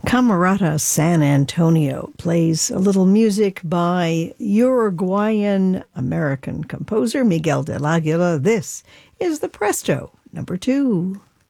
Camerata San Antonio plays a little music by Uruguayan-American composer Miguel del Aguila. This is the Presto, number 2.